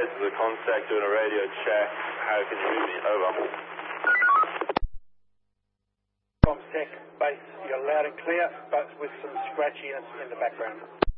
advise the contact doing a radio check. How can you hear me? Over. Comms Tech base, you're loud and clear, but with some scratchiness in the background.